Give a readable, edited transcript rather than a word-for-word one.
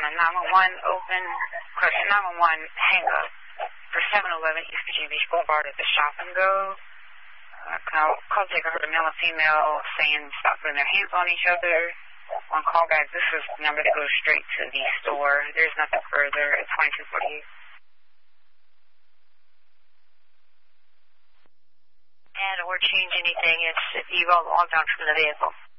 on a 911 open, correction, 911 hang up for 711 East Virginia Beach Boulevard at the Shop and Go. Call taker heard a male and female saying stop putting their hands on each other. On callback, this is the number that goes straight to the store. There's nothing further at 2248. And or change anything if you've all logged on from the vehicle.